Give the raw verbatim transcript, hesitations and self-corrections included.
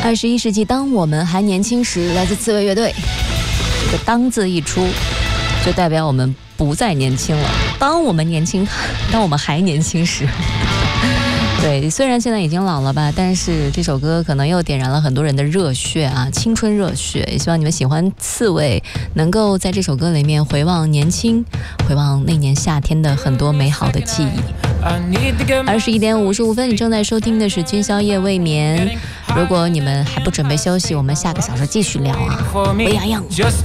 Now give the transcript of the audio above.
二十一世纪，当我们还年轻时，来自刺猬乐队。这个当字一出，就代表我们不再年轻了。当我们年轻，当我们还年轻时。对，虽然现在已经老了吧，但是这首歌可能又点燃了很多人的热血啊，青春热血。也希望你们喜欢刺猬，能够在这首歌里面回望年轻，回望那年夏天的很多美好的记忆。二十一点五十五分，你正在收听的是君宵夜未眠。如果你们还不准备休息，我们下个小时继续聊啊。不一样。